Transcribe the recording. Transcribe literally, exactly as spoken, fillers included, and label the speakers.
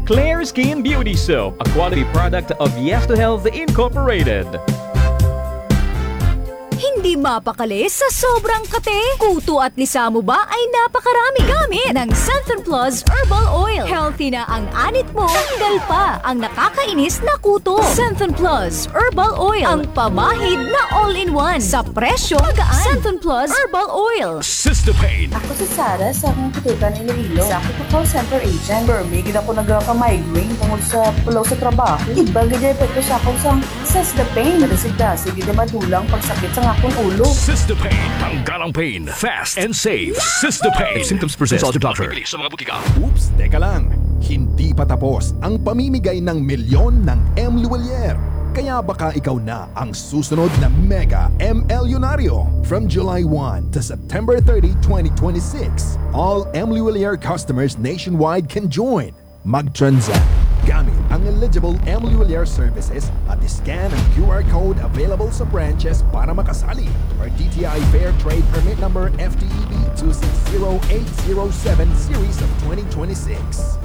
Speaker 1: Clear Skin Beauty Soap, a quality product of Yes to Health Incorporated.
Speaker 2: Hindi mapakali sa sobrang kate. Kuto at lisa mo ba ay napakarami gamit ng Centrum Plus Herbal Oil. Healthy na ang anit mo, tanggal pa ang nakakainis na kuto. Centrum Plus Herbal Oil, ang pamahid na all-in-one sa presyo magaan. Centrum Plus Herbal Oil.
Speaker 3: Sistopain.
Speaker 4: Ako si Sarah sa akong katutan Iloilo. Sa ako call center agent. Permigid ako nagka-migraine tungkol sa pulaw sa trabaho. Iba ganyan epekto sa akong sa Sistopain. Nadasigda, sige di madulang pagsakit sa akong ulo.
Speaker 3: Sistopain. Tanggal ang pain. Fast and safe. Sistopain. If symptoms persist, consult your doctor. Sa mga butika.
Speaker 5: Oops, teka lang. Hindi pa tapos ang pamimigay ng milyon ng M. Luwalier. Kaya baka ikaw na ang susunod na Mega M.Elyonaryo. From July first to September thirtieth, twenty twenty-six, all M. Luwalier customers nationwide can join. Mag-transact gamit ang eligible M. Luwalier services at scan ang Q R code available sa branches para makasali. Or D T I Fair Trade Permit Number F T E B two six zero eight zero seven Series of twenty twenty-six.